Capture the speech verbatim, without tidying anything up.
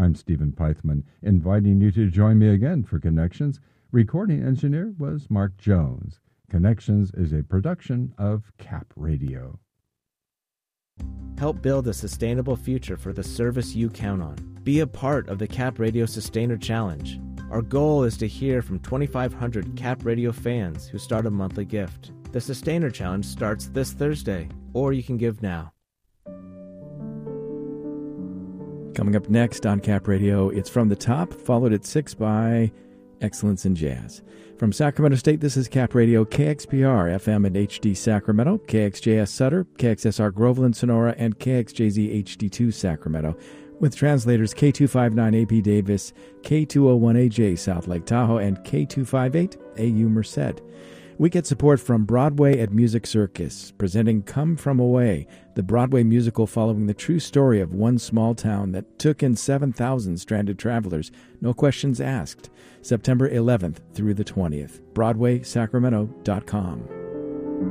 I'm Stephen Pythman, inviting you to join me again for Connections. Recording engineer was Mark Jones. Connections is a production of Cap Radio. Help build a sustainable future for the service you count on. Be a part of the Cap Radio Sustainer Challenge. Our goal is to hear from twenty-five hundred Cap Radio fans who start a monthly gift. The Sustainer Challenge starts this Thursday, or you can give now. Coming up next on Cap Radio, it's From the Top, followed at six by Excellence in Jazz. From Sacramento State, this is Cap Radio, K X P R, F M and H D Sacramento, K X J S Sutter, K X S R Groveland, Sonora, and K X J Z H D two Sacramento, with translators K two fifty-nine A P Davis, K two oh one A J South Lake Tahoe, and K two fifty-eight A U Merced. We get support from Broadway at Music Circus, presenting Come From Away, the Broadway musical following the true story of one small town that took in seven thousand stranded travelers, no questions asked. September eleventh through the twentieth. Broadway Sacramento dot com.